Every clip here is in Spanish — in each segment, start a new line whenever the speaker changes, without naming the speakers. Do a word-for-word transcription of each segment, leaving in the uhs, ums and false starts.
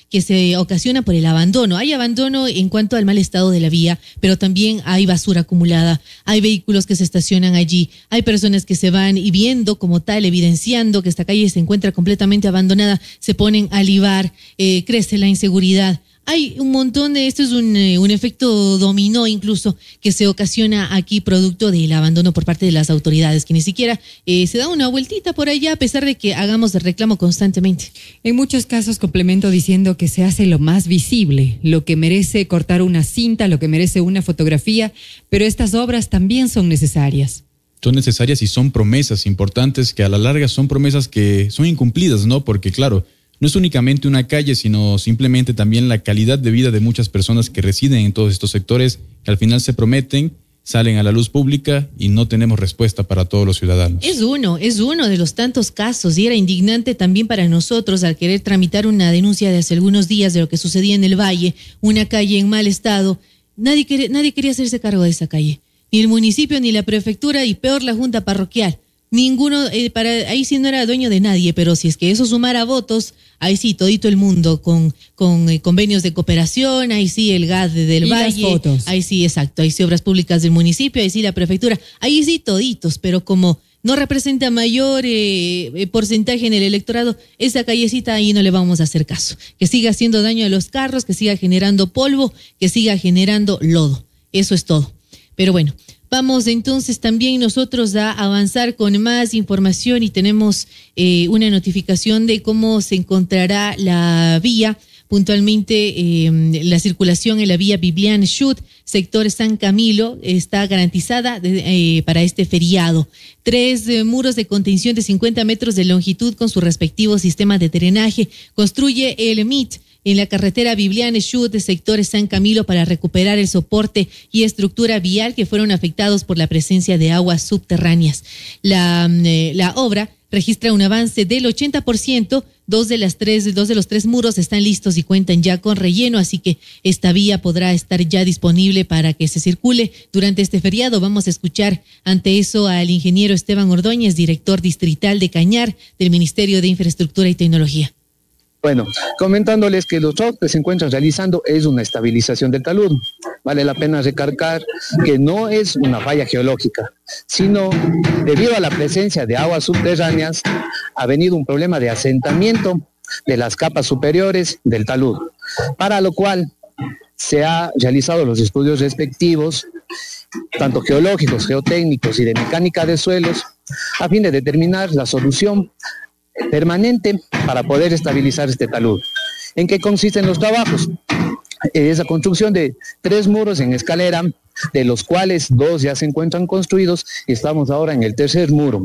que se ocasiona por el abandono. Hay abandono en cuanto al mal estado de la vía, pero también hay basura acumulada, hay vehículos que se estacionan allí, hay personas que se van y viendo como tal, evidenciando que esta calle se encuentra completamente abandonada, se ponen a libar, eh, crece la inseguridad. Hay un montón de, esto es un, eh, un efecto dominó incluso que se ocasiona aquí producto del abandono por parte de las autoridades, que ni siquiera eh, se da una vueltita por allá a pesar de que hagamos el reclamo constantemente.
En muchos casos complemento diciendo que se hace lo más visible, lo que merece cortar una cinta, lo que merece una fotografía, pero estas obras también son necesarias.
Son necesarias y son promesas importantes que a la larga son promesas que son incumplidas, ¿no? Porque claro, no es únicamente una calle, sino simplemente también la calidad de vida de muchas personas que residen en todos estos sectores, que al final se prometen, salen a la luz pública y no tenemos respuesta para todos los ciudadanos.
Es uno, es uno de los tantos casos y era indignante también para nosotros al querer tramitar una denuncia de hace algunos días de lo que sucedía en el Valle, una calle en mal estado. Nadie quería, nadie quería hacerse cargo de esa calle, ni el municipio, ni la prefectura y peor la junta parroquial. Ninguno, eh, para ahí sí no era dueño de nadie, pero si es que eso sumara votos, ahí sí, todito el mundo, con, con eh, convenios de cooperación, ahí sí el G A D del
y
Valle,
las fotos.
Ahí sí, exacto, ahí sí obras públicas del municipio, ahí sí la prefectura, ahí sí toditos, pero como no representa mayor eh, eh, porcentaje en el electorado, esa callecita ahí no le vamos a hacer caso. Que siga haciendo daño a los carros, que siga generando polvo, que siga generando lodo, eso es todo. Pero bueno, vamos entonces también nosotros a avanzar con más información y tenemos eh, una notificación de cómo se encontrará la vía, puntualmente eh, la circulación en la vía Biblián Chut, sector San Camilo, está garantizada de, eh, para este feriado. Tres eh, muros de contención de cincuenta metros de longitud con su respectivo sistema de drenaje construye el M I T en la carretera Biblián Chut de sector San Camilo para recuperar el soporte y estructura vial que fueron afectados por la presencia de aguas subterráneas. La, eh, la obra registra un avance del ochenta por ciento, dos de las tres, dos de los tres muros están listos y cuentan ya con relleno, así que esta vía podrá estar ya disponible para que se circule durante este feriado. Vamos a escuchar ante eso al ingeniero Esteban Ordóñez, director distrital de Cañar del Ministerio de Infraestructura y Tecnología.
Bueno, comentándoles que los trabajos que se encuentran realizando es una estabilización del talud. Vale la pena recalcar que no es una falla geológica, sino debido a la presencia de aguas subterráneas ha venido un problema de asentamiento de las capas superiores del talud, para lo cual se han realizado los estudios respectivos, tanto geológicos, geotécnicos y de mecánica de suelos, a fin de determinar la solución permanente para poder estabilizar este talud. ¿En qué consisten los trabajos? Es la construcción de tres muros en escalera, de los cuales dos ya se encuentran construidos y estamos ahora en el tercer muro.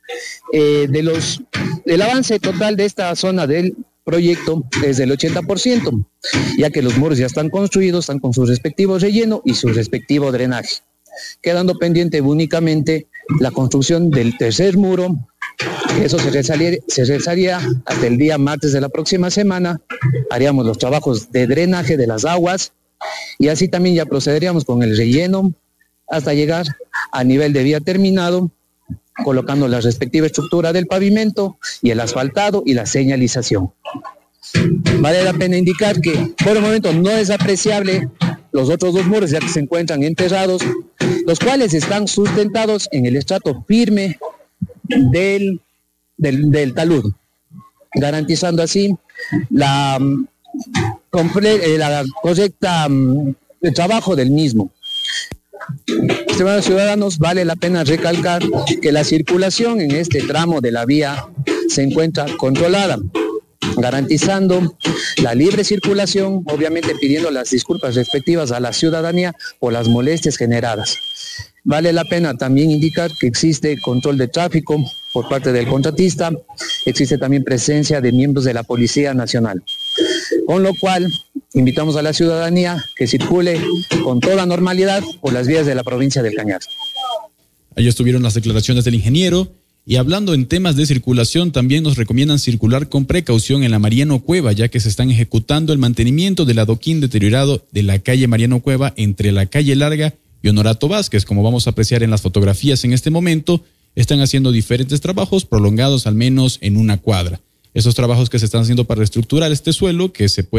Eh, de los, el avance total de esta zona del proyecto es del ochenta por ciento, ya que los muros ya están construidos, están con su respectivo relleno y su respectivo drenaje, quedando pendiente únicamente la construcción del tercer muro. Eso se realizaría, se realizaría hasta el día martes de la próxima semana. Haríamos los trabajos de drenaje de las aguas y así también ya procederíamos con el relleno hasta llegar a nivel de vía terminado, colocando la respectiva estructura del pavimento y el asfaltado y la señalización. Vale la pena indicar que por el momento no es apreciable los otros dos muros, ya que se encuentran enterrados, los cuales están sustentados en el estrato firme del, del, del talud, garantizando así la, comple- la correcta el trabajo del mismo. Estimados ciudadanos, vale la pena recalcar que la circulación en este tramo de la vía se encuentra controlada, garantizando la libre circulación, obviamente pidiendo las disculpas respectivas a la ciudadanía por las molestias generadas. Vale la pena también indicar que existe control de tráfico por parte del contratista, existe también presencia de miembros de la Policía Nacional, con lo cual invitamos a la ciudadanía que circule con toda normalidad por las vías de la provincia del Cañar.
Ahí estuvieron las declaraciones del ingeniero. Y hablando en temas de circulación, también nos recomiendan circular con precaución en la Mariano Cueva, ya que se están ejecutando el mantenimiento del adoquín deteriorado de la calle Mariano Cueva entre la calle Larga y Honorato Vázquez. Como vamos a apreciar en las fotografías en este momento, están haciendo diferentes trabajos prolongados al menos en una cuadra. Esos trabajos que se están haciendo para reestructurar este suelo que se puede